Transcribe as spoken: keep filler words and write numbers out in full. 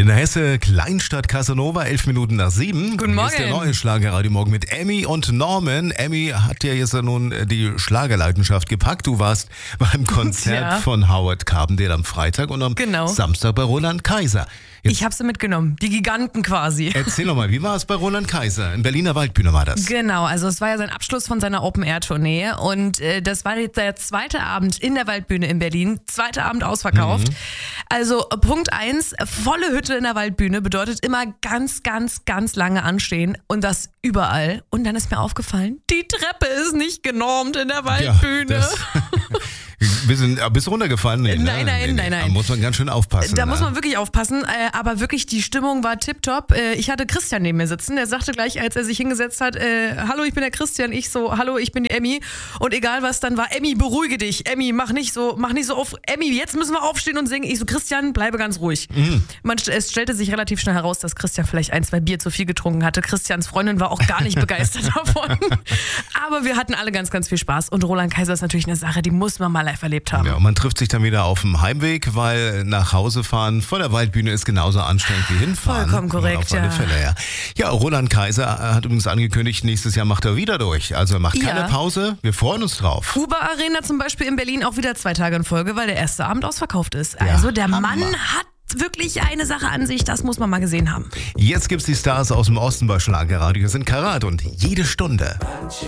in der Hesse, Kleinstadt Casanova, elf Minuten nach sieben. Guten Morgen. Hier ist der neue Schlagerradio Morgen mit Emmy und Norman. Emmy hat ja jetzt nun die Schlagerleidenschaft gepackt. Du warst beim Konzert Ja. von Howard Carpendale am Freitag und am Genau. Samstag bei Roland Kaiser. Jetzt Ich habe sie mitgenommen, die Giganten quasi. erzähl doch mal, wie war es bei Roland Kaiser? In Berliner Waldbühne war das. Genau, also es war ja sein Abschluss von seiner Open-Air-Tournee und äh, das war jetzt der zweite Abend in der Waldbühne in Berlin, zweiter Abend ausverkauft. Mhm. Also Punkt eins, volle Hütte in der Waldbühne bedeutet immer ganz, ganz, ganz lange anstehen und das überall. Und dann ist mir aufgefallen, die Treppe ist nicht genormt in der Waldbühne. Ja, das- Bist du bist du runtergefallen? Nee, ne? Nein, nein, Nee, nee. nein, nein. Da muss man ganz schön aufpassen. Da ne? muss man wirklich aufpassen, äh, aber wirklich die Stimmung war tipptopp. Äh, ich hatte Christian neben mir sitzen, der sagte gleich, als er sich hingesetzt hat, äh, hallo, ich bin der Christian, ich so, hallo, ich bin die Emmy und egal was dann war, Emmy, beruhige dich, Emmy, mach nicht so, mach nicht so auf, Emmy, jetzt müssen wir aufstehen und singen. Ich so, Christian, bleibe ganz ruhig. Mhm. Man, es stellte sich relativ schnell heraus, dass Christian vielleicht ein, zwei Bier zu viel getrunken hatte. Christians Freundin war auch gar nicht begeistert davon. Aber wir hatten alle ganz, ganz viel Spaß und Roland Kaiser ist natürlich eine Sache, die muss man mal live erlebt haben. Ja, und man trifft sich dann wieder auf dem Heimweg, weil nach Hause fahren vor der Waldbühne ist genauso anstrengend wie hinfahren. Vollkommen korrekt, auf alle ja. Fälle, ja. Ja, Roland Kaiser hat übrigens angekündigt, nächstes Jahr macht er wieder durch. Also er macht keine Ja. Pause, wir freuen uns drauf. Uber Arena zum Beispiel in Berlin auch wieder zwei Tage in Folge, weil der erste Abend ausverkauft ist. Ja, Also der Hammer. Mann hat wirklich eine Sache an sich, das muss man mal gesehen haben. Jetzt gibt's die Stars aus dem Osten bei Schlagerradio, sind Karat und jede Stunde.